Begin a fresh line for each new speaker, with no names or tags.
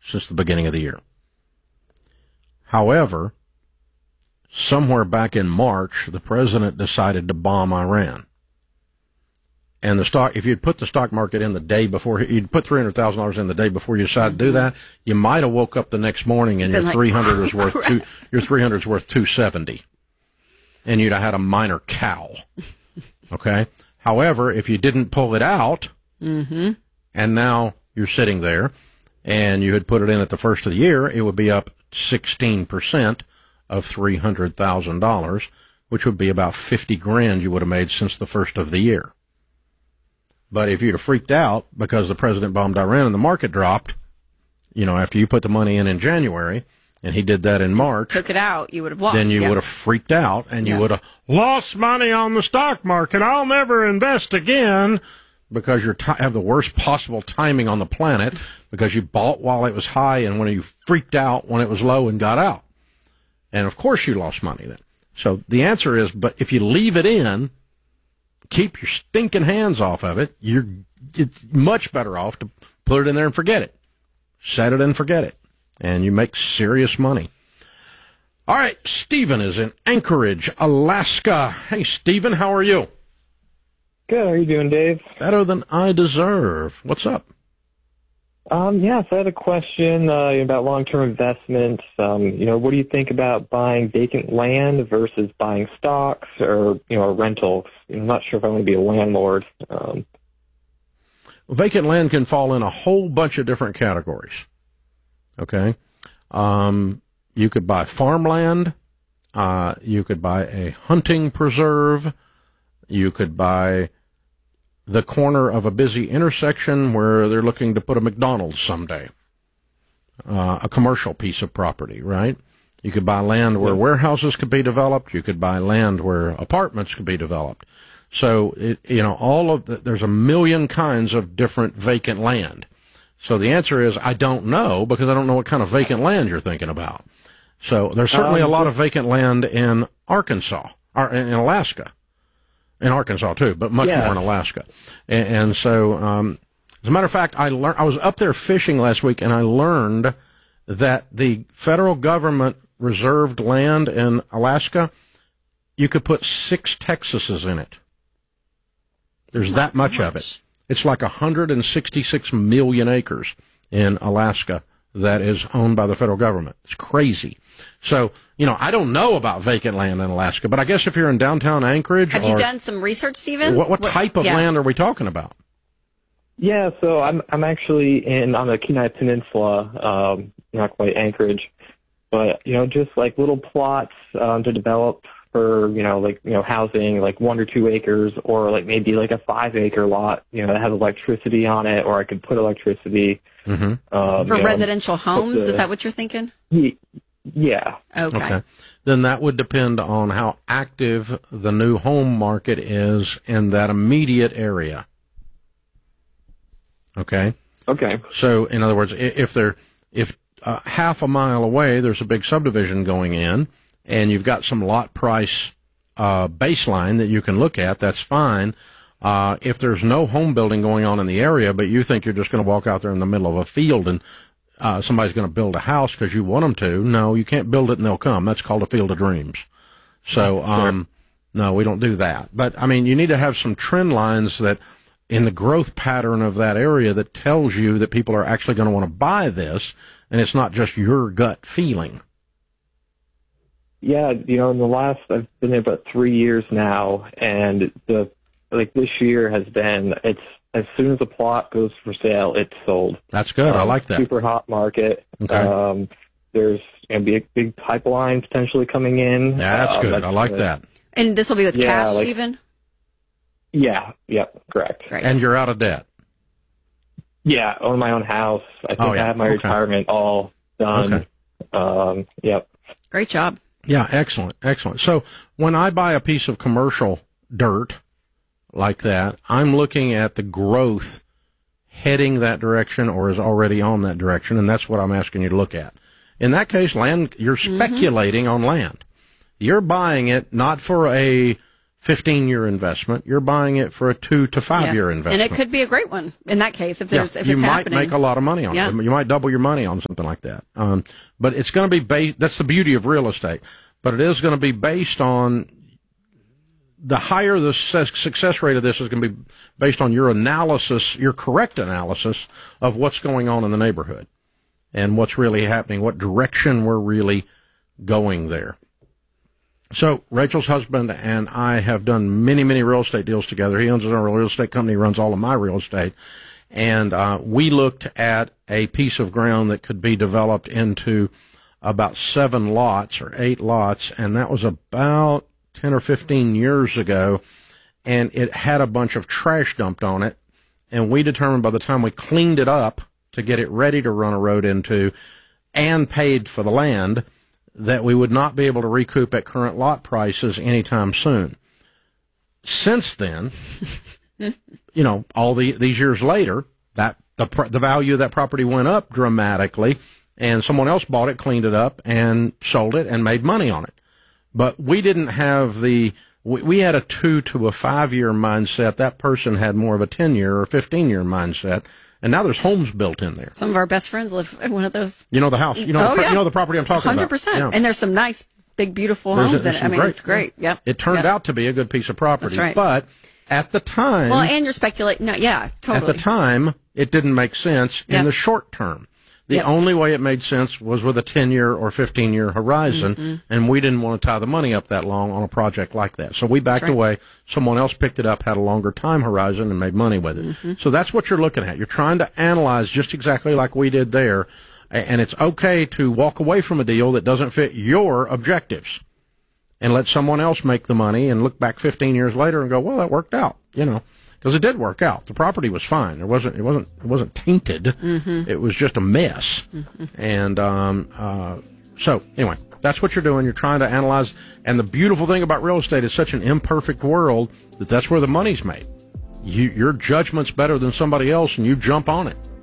since the beginning of the year. However, somewhere back in March, the president decided to bomb Iran. And the stock, if you'd put the stock market in the day before, you'd put $300,000 in the day before you decided to do that, you might have woke up the next morning and your 300 was worth your 300 is worth 270, and you'd have had a minor cow. Okay. However, if you didn't pull it out, and now you're sitting there, and you had put it in at the first of the year, it would be up 16% of $300,000, which would be about 50 grand you would have made since the first of the year. But if you'd have freaked out because the president bombed Iran and the market dropped, after you put the money in January, and he did that in March,
took it out, you would have lost.
Then you would have freaked out, and you would have lost money on the stock market. I'll never invest again, because you have the worst possible timing on the planet, because you bought while it was high and when you freaked out when it was low and got out. And of course you lost money then. So the answer is, but if you leave it in, keep your stinking hands off of it, it's much better off to put it in there and forget it. Set it and forget it. And you make serious money. All right, Stephen is in Anchorage, Alaska. Hey, Stephen, how are you?
Good. How are you doing, Dave?
Better than I deserve. What's up?
Yes, I had a question about long-term investments. What do you think about buying vacant land versus buying stocks or, a rental? I'm not sure if I want to be a landlord.
Vacant land can fall in a whole bunch of different categories. Okay? You could buy farmland. You could buy a hunting preserve. You could buy the corner of a busy intersection where they're looking to put a McDonald's someday. A commercial piece of property, right? You could buy land where warehouses could be developed. You could buy land where apartments could be developed. So, there's a million kinds of different vacant land. So the answer is, I don't know, because I don't know what kind of vacant land you're thinking about. So there's certainly a lot of vacant land in Arkansas, or in Alaska. In Arkansas, too, but much more in Alaska. And so, as a matter of fact, I was up there fishing last week, and I learned that the federal government reserved land in Alaska, you could put 6 Texases in it. There's that much of it. It's like 166 million acres in Alaska that is owned by the federal government. It's crazy. So, I don't know about vacant land in Alaska, but I guess if you're in downtown Anchorage...
Have you done some research, Stephen?
What type of land are we talking about?
Yeah, so I'm actually on the Kenai Peninsula, not quite Anchorage, but, just like little plots to develop for, housing, like 1 or 2 acres, or like maybe like a 5-acre lot, that has electricity on it, or I could put electricity.
For residential homes? Is that what you're thinking?
Yeah.
Okay.
Then that would depend on how active the new home market is in that immediate area. Okay?
Okay.
So, in other words, if half a mile away there's a big subdivision going in, and you've got some lot price baseline that you can look at, that's fine. If there's no home building going on in the area, but you think you're just going to walk out there in the middle of a field and somebody's going to build a house because you want them to, no, you can't build it and they'll come. That's called a field of dreams. So, no, we don't do that. But, you need to have some trend lines that in the growth pattern of that area that tells you that people are actually going to want to buy this, and it's not just your gut feeling.
Yeah, in the last, I've been there about 3 years now, and this year has been, it's as soon as a plot goes for sale, it's sold.
That's good. I like that.
Super hot market.
Okay.
There's going to be a big pipeline potentially coming in.
Yeah, that's good. I like that.
And this will be with cash, Stephen?
Yeah. Yep. Correct.
Great.
And you're out of debt.
Yeah. Own my own house. I think I have my retirement all done.
Okay.
Yep.
Great job.
Yeah. Excellent. Excellent. So when I buy a piece of commercial dirt like that, I'm looking at the growth heading that direction or is already on that direction, and that's what I'm asking you to look at. In that case, land, you're speculating on land. You're buying it not for a 15-year investment. You're buying it for a 2 to 5 year investment.
And it could be a great one in that case if there's if
you
it's
might
happening.
make a lot of money on it. You might double your money on something like that. But it's going to be that's the beauty of real estate. But it is going to be based on the higher the success rate of this is going to be based on your analysis, your correct analysis of what's going on in the neighborhood and what's really happening, what direction we're really going there. So Rachel's husband and I have done many, many real estate deals together. He owns his own real estate company, runs all of my real estate. And we looked at a piece of ground that could be developed into about 7 lots or 8 lots, and that was about 10 or 15 years ago, and it had a bunch of trash dumped on it, and we determined by the time we cleaned it up to get it ready to run a road into and paid for the land that we would not be able to recoup at current lot prices anytime soon. Since then, all these years later, that the value of that property went up dramatically, and someone else bought it, cleaned it up, and sold it and made money on it. But we didn't have we had a 2 to 5 year mindset. That person had more of a 10-year or 15-year mindset. And now there's homes built in there.
Some of our best friends live in one of those.
You know the house. You know the property I'm talking
100%.
about. 100%. Yeah.
And there's some nice, big, beautiful homes in it. I mean, it's great.
Yeah. It turned out to be a good piece of property.
That's right.
But at the time...
Well, and you're speculating. No, yeah, totally.
At the time, it didn't make sense in the short term. The only way it made sense was with a 10-year or 15-year horizon, and we didn't want to tie the money up that long on a project like that. So we backed away. Someone else picked it up, had a longer time horizon, and made money with it. So that's what you're looking at. You're trying to analyze just exactly like we did there, and it's okay to walk away from a deal that doesn't fit your objectives and let someone else make the money and look back 15 years later and go, well, that worked out, Because it did work out. The property was fine. It wasn't tainted. It was just a mess. And so anyway, that's what you're doing. You're trying to analyze. And the beautiful thing about real estate is such an imperfect world that's where the money's made. Your judgment's better than somebody else, and you jump on it.